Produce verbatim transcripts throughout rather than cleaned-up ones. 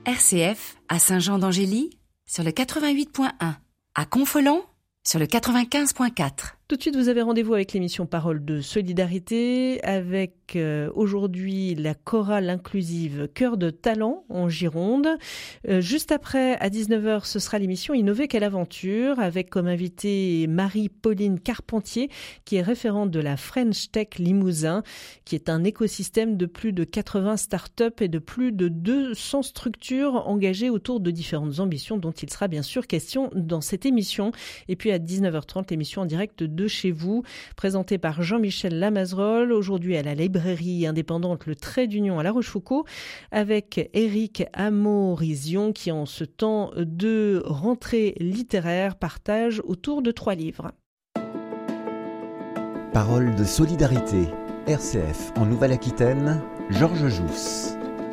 R C F à Saint-Jean-d'Angély sur le quatre-vingt-huit point un, à Confolens sur le quatre-vingt-quinze point quatre. Tout de suite, vous avez rendez-vous avec l'émission Parole de Solidarité, avec euh, aujourd'hui la chorale inclusive Cœur de Talent en Gironde. Euh, juste après, à dix-neuf heures, ce sera l'émission Innover quelle aventure, avec comme invitée Marie-Pauline Carpentier, qui est référente de la French Tech Limousin, qui est un écosystème de plus de quatre-vingts startups et de plus de deux cents structures engagées autour de différentes ambitions dont il sera bien sûr question dans cette émission. Et puis à dix-neuf heures trente, l'émission en direct de chez vous, présentée par Jean-Michel Lamazerolle, aujourd'hui à la librairie indépendante Le Trait d'Union à La Rochefoucauld, avec Éric Amorizion qui, en ce temps de rentrée littéraire, partage autour de trois livres. Parole de solidarité, R C F en Nouvelle-Aquitaine, Georges Jousse.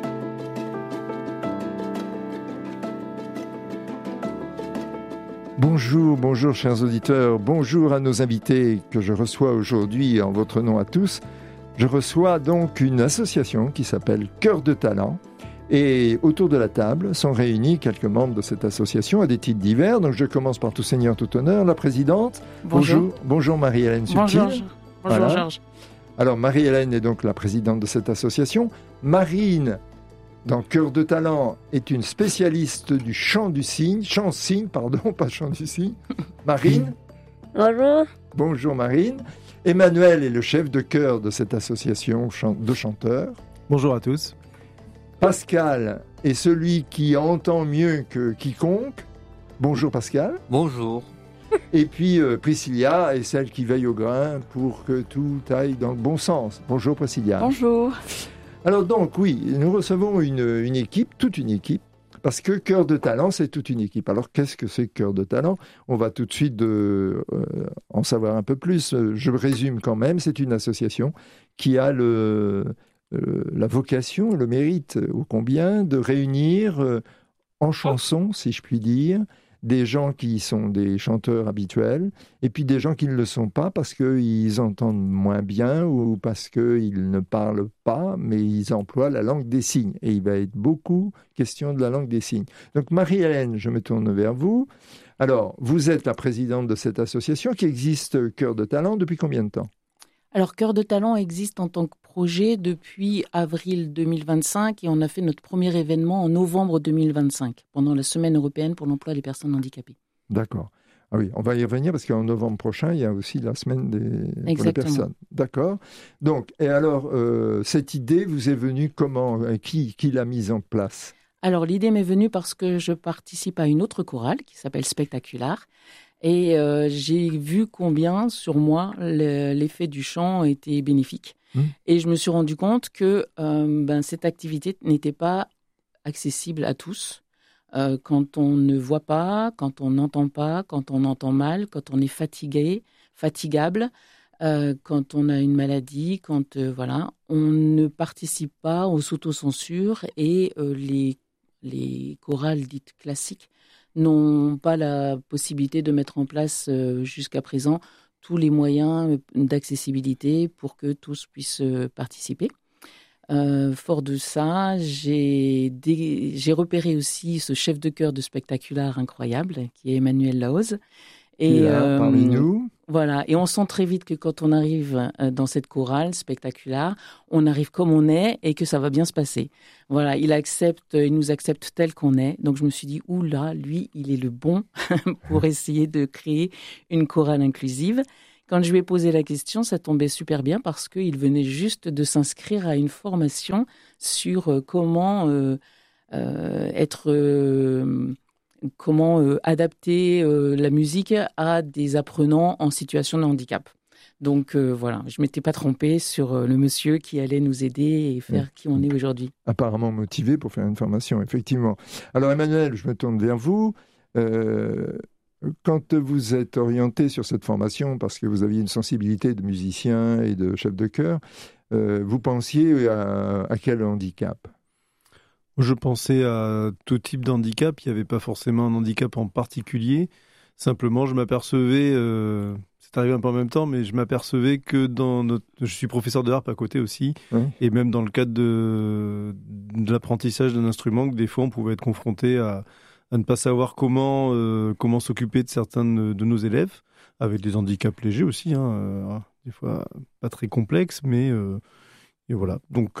Bonjour, bonjour chers auditeurs, bonjour à nos invités que je reçois aujourd'hui en votre nom à tous. Je reçois donc une association qui s'appelle Cœur de Talent et autour de la table sont réunis quelques membres de cette association à des titres divers. Donc je commence par tout seigneur, tout honneur, la présidente. Bonjour. Bonjour, bonjour Marie-Hélène Subtil. Bonjour, bonjour voilà. Georges. Alors Marie-Hélène est donc la présidente de cette association. Marine, dans Cœur de Talent, est une spécialiste du chant du cygne, chant cygne, pardon, pas chant du cygne. Marine. Bonjour. Bonjour Marine. Emmanuel est le chef de chœur de cette association de chanteurs. Bonjour à tous. Pascal est celui qui entend mieux que quiconque. Bonjour Pascal. Bonjour. Et puis euh, Priscilla est celle qui veille au grain pour que tout aille dans le bon sens. Bonjour Priscilla. Bonjour. Alors donc oui, nous recevons une, une équipe, toute une équipe, parce que Cœur de Talent, c'est toute une équipe. Alors qu'est-ce que c'est Cœur de Talent ? On va tout de suite de, euh, en savoir un peu plus. Je résume quand même, c'est une association qui a le, euh, la vocation, le mérite ô combien de réunir euh, en chanson, si je puis dire, des gens qui sont des chanteurs habituels et puis des gens qui ne le sont pas parce qu'ils entendent moins bien ou parce qu'ils ne parlent pas, mais ils emploient la langue des signes. Et il va être beaucoup question de la langue des signes. Donc Marie-Hélène, je me tourne vers vous. Alors, vous êtes la présidente de cette association qui existe, Cœur de Talent, depuis combien de temps ? Alors, Cœur de Talent existe en tant que projet depuis avril deux mille vingt-cinq et on a fait notre premier événement en novembre deux mille vingt-cinq, pendant la Semaine européenne pour l'emploi des personnes handicapées. D'accord. Ah oui, on va y revenir parce qu'en novembre prochain, il y a aussi la Semaine des pour les personnes. D'accord. Donc, et alors, euh, cette idée vous est venue comment ? Qui, qui l'a mise en place ? Alors, l'idée m'est venue parce que je participe à une autre chorale qui s'appelle Spectacular. Et euh, j'ai vu combien, sur moi, le, l'effet du chant était bénéfique. Mmh. Et je me suis rendu compte que euh, ben, cette activité n'était pas accessible à tous. Euh, quand on ne voit pas, quand on n'entend pas, quand on entend mal, quand on est fatigué, fatigable, euh, quand on a une maladie, quand euh, voilà, on ne participe pas aux s'auto-censures et euh, les, les chorales dites classiques n'ont pas la possibilité de mettre en place euh, jusqu'à présent tous les moyens d'accessibilité pour que tous puissent euh, participer. Euh, fort de ça, j'ai, dé... j'ai repéré aussi ce chef de chœur de Spectacular incroyable, qui est Emmanuel Laoz. Et là, euh, parmi nous. Voilà, et on sent très vite que quand on arrive dans cette chorale Spectacular, on arrive comme on est et que ça va bien se passer. Voilà, il accepte, il nous accepte tel qu'on est. Donc je me suis dit, oula, lui, il est le bon pour essayer de créer une chorale inclusive. Quand je lui ai posé la question, ça tombait super bien parce qu'il venait juste de s'inscrire à une formation sur comment euh, euh, être... Euh, comment euh, adapter euh, la musique à des apprenants en situation de handicap. Donc euh, voilà, je ne m'étais pas trompée sur euh, le monsieur qui allait nous aider et faire oui. qui on est aujourd'hui. Apparemment motivé pour faire une formation, effectivement. Alors Emmanuel, je me tourne vers vous. Euh, quand vous êtes orienté sur cette formation, parce que vous aviez une sensibilité de musicien et de chef de chœur, euh, vous pensiez à, à quel handicap ? Je pensais à tout type d'handicap. Il n'y avait pas forcément un handicap en particulier. Simplement, je m'apercevais, euh, c'est arrivé un peu en même temps, mais je m'apercevais que dans notre... Je suis professeur de harpe à côté aussi, Oui. et même dans le cadre de, de l'apprentissage d'un instrument, que des fois on pouvait être confronté à, à ne pas savoir comment, euh, comment s'occuper de certains de, de nos élèves, avec des handicaps légers aussi, hein, euh, des fois pas très complexes, mais... Euh, et voilà. Donc,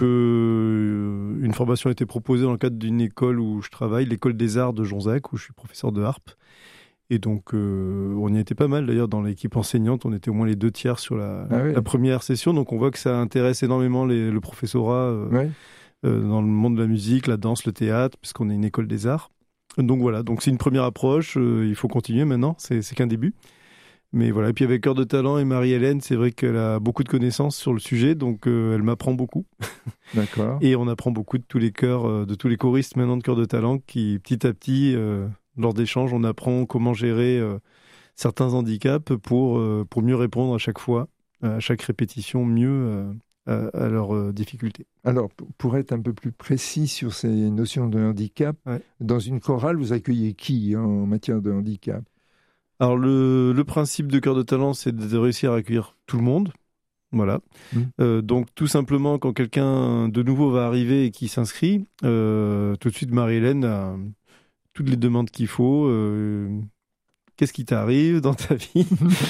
euh, une formation a été proposée dans le cadre d'une école où je travaille, l'école des arts de Jonzac, où je suis professeur de harpe. Et donc, euh, on y était pas mal d'ailleurs dans l'équipe enseignante. On était au moins les deux tiers sur la, ah oui. la première session. Donc, on voit que ça intéresse énormément les, le professorat euh, Oui. euh, dans le monde de la musique, la danse, le théâtre, puisqu'on est une école des arts. Donc voilà. Donc, c'est une première approche. Euh, il faut continuer maintenant. C'est, c'est qu'un début. Mais voilà, et puis avec Cœur de Talent et Marie-Hélène, c'est vrai qu'elle a beaucoup de connaissances sur le sujet, donc euh, elle m'apprend beaucoup. D'accord. Et on apprend beaucoup de tous les chœurs, euh, de tous les choristes maintenant de Cœur de Talent, qui petit à petit, euh, lors d'échanges, on apprend comment gérer euh, certains handicaps pour, euh, pour mieux répondre à chaque fois, à chaque répétition, mieux euh, à, à leurs euh, difficultés. Alors, pour être un peu plus précis sur ces notions de handicap, ouais. Dans une chorale, vous accueillez qui hein, en matière de handicap ? Alors, le, le principe de Cœur de Talent, c'est de réussir à accueillir tout le monde. Voilà. Mmh. Euh, donc, tout simplement, quand quelqu'un de nouveau va arriver et qui s'inscrit, euh, tout de suite, Marie-Hélène a toutes les demandes qu'il faut. Euh, qu'est-ce qui t'arrive dans ta vie ?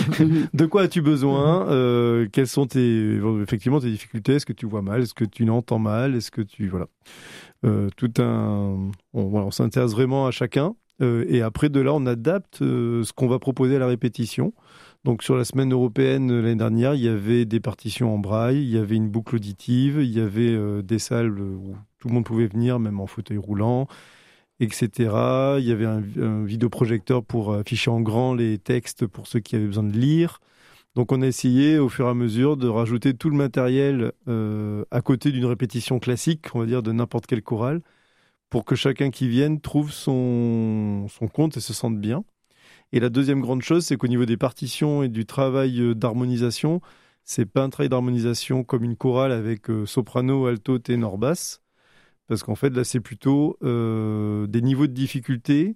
De quoi as-tu besoin ? euh, Quelles sont tes, effectivement, tes difficultés ? Est-ce que tu vois mal ? Est-ce que tu entends mal ? Est-ce que tu... Voilà. Euh, tout un... On, voilà, on s'intéresse vraiment à chacun. Euh, et après, de là, on adapte euh, ce qu'on va proposer à la répétition. Donc, sur la semaine européenne euh, l'année dernière, il y avait des partitions en braille, il y avait une boucle auditive, il y avait euh, des salles où tout le monde pouvait venir, même en fauteuil roulant, et cetera. Il y avait un, un vidéoprojecteur pour afficher en grand les textes pour ceux qui avaient besoin de lire. Donc, on a essayé, au fur et à mesure, de rajouter tout le matériel euh, à côté d'une répétition classique, on va dire, de n'importe quelle chorale, pour que chacun qui vienne trouve son, son compte et se sente bien. Et la deuxième grande chose, c'est qu'au niveau des partitions et du travail d'harmonisation, c'est pas un travail d'harmonisation comme une chorale avec euh, soprano, alto, ténor, basse, parce qu'en fait, là, c'est plutôt euh, des niveaux de difficulté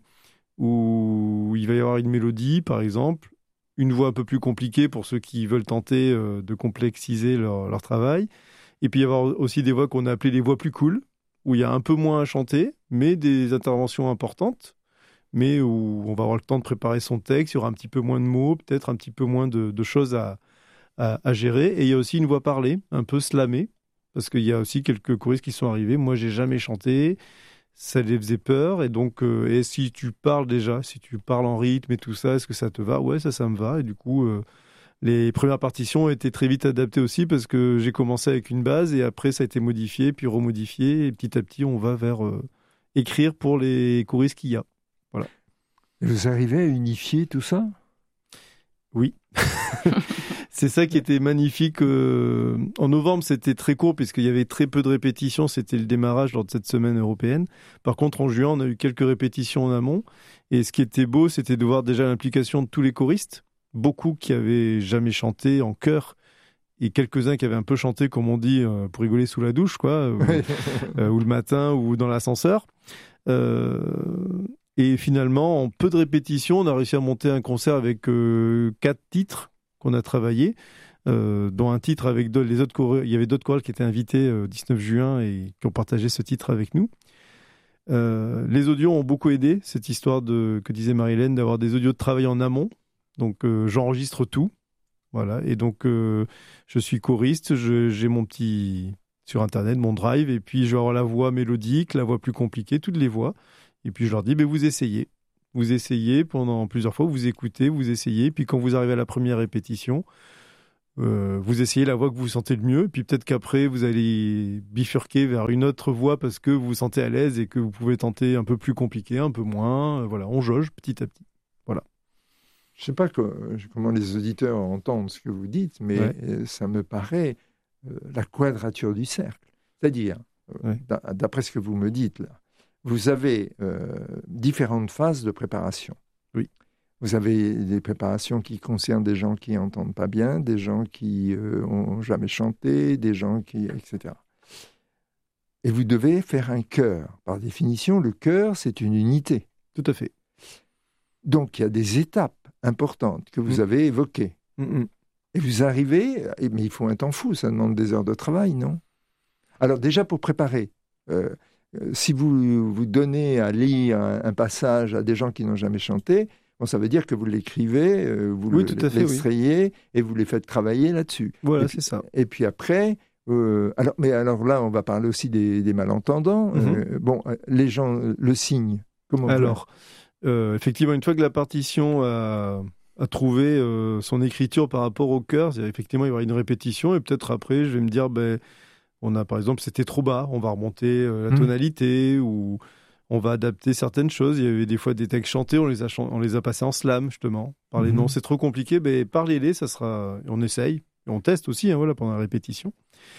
où il va y avoir une mélodie, par exemple, une voix un peu plus compliquée pour ceux qui veulent tenter euh, de complexiser leur, leur travail, et puis il y avoir aussi des voix qu'on a appelées les voix plus cool, où il y a un peu moins à chanter, mais des interventions importantes, mais où on va avoir le temps de préparer son texte, il y aura un petit peu moins de mots, peut-être un petit peu moins de, de choses à, à, à gérer. Et il y a aussi une voix parlée, un peu slamée, parce qu'il y a aussi quelques choristes qui sont arrivés. Moi, j'ai jamais chanté, ça les faisait peur. Et donc, euh, et si tu parles déjà, si tu parles en rythme et tout ça, est-ce que ça te va ? Ouais, ça, ça me va. Et du coup... Euh, les premières partitions ont été très vite adaptées aussi parce que j'ai commencé avec une base et après ça a été modifié, puis remodifié et petit à petit on va vers euh, écrire pour les choristes qu'il y a. Voilà. Et vous arrivez à unifier tout ça ? Oui. C'est ça qui était magnifique. Euh, en novembre, c'était très court puisqu'il y avait très peu de répétitions. C'était le démarrage lors de cette semaine européenne. Par contre, en juin, on a eu quelques répétitions en amont. Et ce qui était beau, c'était de voir déjà l'implication de tous les choristes. Beaucoup qui avaient jamais chanté en chœur et quelques-uns qui avaient un peu chanté, comme on dit, euh, pour rigoler sous la douche, quoi, ou, euh, ou le matin, ou dans l'ascenseur. Euh, et finalement, en peu de répétitions, on a réussi à monter un concert avec euh, quatre titres qu'on a travaillés, euh, dont un titre avec d'autres, les autres chorales. Il y avait d'autres chorales qui étaient invités le euh, dix-neuf juin et qui ont partagé ce titre avec nous. Euh, les audios ont beaucoup aidé, cette histoire de, que disait Marie-Hélène, d'avoir des audios de travail en amont. Donc, euh, j'enregistre tout. Voilà. Et donc, euh, je suis choriste. Je, j'ai mon petit... sur Internet, mon drive. Et puis, je vais avoir la voix mélodique, la voix plus compliquée, toutes les voix. Et puis, je leur dis, ben, vous essayez. Vous essayez pendant plusieurs fois. Vous écoutez, vous essayez. Puis, quand vous arrivez à la première répétition, euh, vous essayez la voix que vous sentez le mieux. Puis, peut-être qu'après, vous allez bifurquer vers une autre voix parce que vous vous sentez à l'aise et que vous pouvez tenter un peu plus compliqué, un peu moins. Voilà, on jauge petit à petit. Voilà. Je ne sais pas que, comment les auditeurs entendent ce que vous dites, mais ouais. ça me paraît euh, la quadrature du cercle. C'est-à-dire, euh, ouais. d'après ce que vous me dites là, vous avez euh, différentes phases de préparation. Oui. Vous avez des préparations qui concernent des gens qui n'entendent pas bien, des gens qui n'ont euh, jamais chanté, des gens qui... et cetera. Et vous devez faire un chœur. Par définition, le chœur, c'est une unité. Tout à fait. Donc, il y a des étapes importantes que vous mmh. avez évoquées. Mmh. Et vous arrivez, mais il faut un temps fou, ça demande des heures de travail, non? Alors déjà, pour préparer, euh, si vous vous donnez à lire un, un passage à des gens qui n'ont jamais chanté, bon, ça veut dire que vous l'écrivez, euh, vous oui, le, l'extrayez oui. et vous les faites travailler là-dessus. Voilà, et puis, c'est ça. Et puis après, euh, alors, mais alors là, on va parler aussi des, des malentendants. Mm-hmm. Euh, bon, les gens, le signe, comment Alors, euh, effectivement, une fois que la partition a, a trouvé euh, son écriture par rapport au chœur, effectivement, il y aura une répétition et peut-être après, je vais me dire, ben, on a par exemple, c'était trop bas, on va remonter euh, la mmh. tonalité ou on va adapter certaines choses. Il y avait des fois des textes chantés, on les a, on les a passés en slam, justement. Parler, mmh. non, c'est trop compliqué, ben, parlez-les, ça sera, on essaye. Et on teste aussi, hein, voilà, pendant la répétition.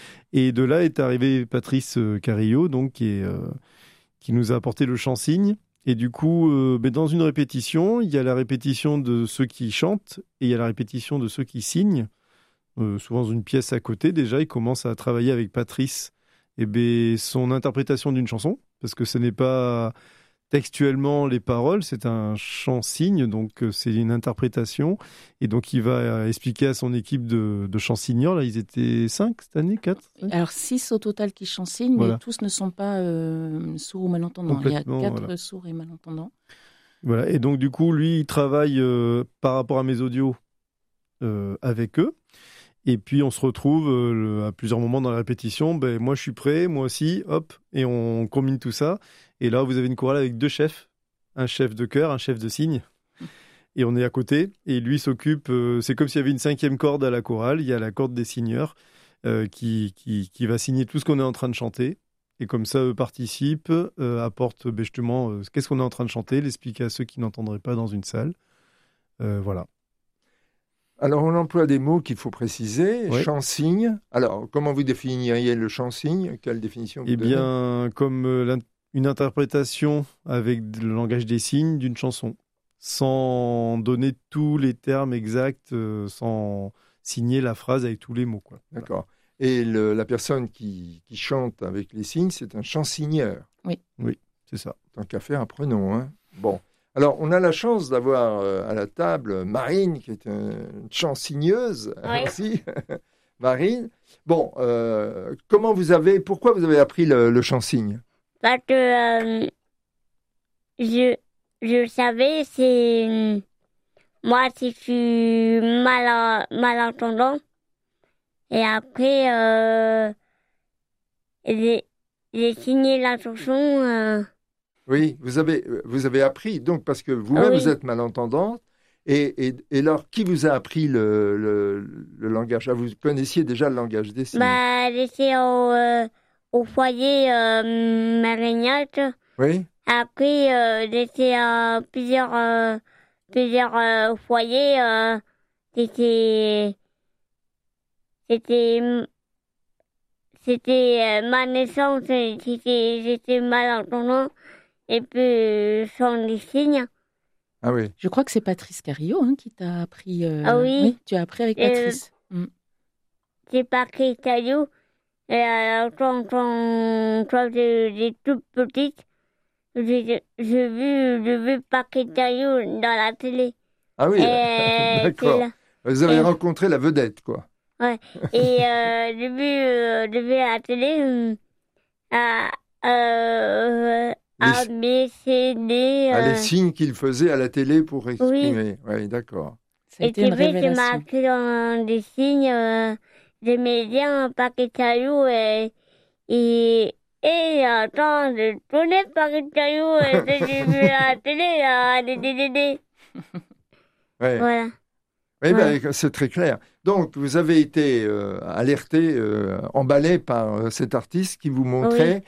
Et de là est arrivé Patrice euh, Carillo, donc, qui, est, euh, qui nous a apporté le chant-signe. Et du coup, euh, ben, dans une répétition, il y a la répétition de ceux qui chantent et il y a la répétition de ceux qui signent. Euh, souvent dans une pièce à côté, déjà, il commence à travailler avec Patrice et ben, son interprétation d'une chanson, parce que ce n'est pas textuellement les paroles, c'est un chant-signe, donc euh, c'est une interprétation. Et donc, il va euh, expliquer à son équipe de, de chant-signeurs, là, ils étaient cinq cette année, quatre cinq Alors, six au total qui chant-signent, voilà. Mais tous ne sont pas euh, sourds ou malentendants. Il y a quatre voilà. sourds et malentendants. Voilà, et donc, du coup, lui, il travaille euh, par rapport à mes audios euh, avec eux. Et puis, on se retrouve euh, à plusieurs moments dans la répétition. Ben, moi, je suis prêt, moi aussi, hop, et on combine tout ça. Et là, vous avez une chorale avec deux chefs, un chef de chœur, un chef de cygne. Et on est à côté. Et lui s'occupe, euh, c'est comme s'il y avait une cinquième corde à la chorale. Il y a la corde des signeurs euh, qui, qui, qui va signer tout ce qu'on est en train de chanter. Et comme ça, eux participent, euh, apportent ben, justement euh, qu'est-ce qu'on est en train de chanter, l'expliquer à ceux qui n'entendraient pas dans une salle. Euh, voilà. Alors, on emploie des mots qu'il faut préciser. Oui. Chant-signe. Alors, comment vous définiriez le chant-signe? Quelle définition vous Eh donnez? bien, comme euh, une interprétation avec le langage des signes d'une chanson, sans donner tous les termes exacts, euh, sans signer la phrase avec tous les mots, quoi. D'accord. Voilà. Et le, la personne qui, qui chante avec les signes, c'est un chant-signeur. Oui. Oui, c'est ça. Tant qu'à faire, apprenons. Hein. Bon. Alors, on a la chance d'avoir euh, à la table Marine, qui est une chansigneuse oui. aussi. Marine, bon, euh, comment vous avez, pourquoi vous avez appris le, le chant-signe? Parce que euh, je, je savais, c'est moi si je suis mal, malentendant, et après euh, j'ai, j'ai signé la chanson. Euh, Oui, vous avez, vous avez appris, donc, parce que vous-même, oui. vous êtes malentendante. Et, et, et alors, qui vous a appris le, le, le langage? Ah, vous connaissiez déjà le langage des signes? Bah, j'étais au, euh, au foyer euh, Marignat. Oui. Après, euh, j'étais à plusieurs, euh, plusieurs euh, foyers. Euh, c'était, c'était, c'était euh, ma naissance, c'était, j'étais malentendante. Et puis, sans les signes. Ah oui. Je crois que c'est Patrice Carillo hein, qui t'a appris. Euh... Ah oui. Oui, tu as appris avec Patrice. Euh, mm. C'est Patrice Carillo. Et alors, quand, quand, quand j'étais toute petite, j'ai, j'ai vu, j'ai vu Patrice Carillo dans la télé. Ah oui, d'accord. Vous avez et... rencontré la vedette, quoi. Ouais. Et euh, j'ai vu, euh, j'ai vu à la télé. Euh, euh, A, B, C, D. Ah, les signes qu'il faisait à la télé pour exprimer. Oui, oui d'accord. Et tu sais, je m'ai appris dans des signes. Euh, j'aimais bien Patrice Carillo et, et, et attends, je connais Patrice Carillo et j'ai vu à la télé, à des D V D. Ouais. Voilà. Oui, ouais. ben, c'est très clair. Donc, vous avez été euh, alerté, euh, emballé par euh, cet artiste qui vous montrait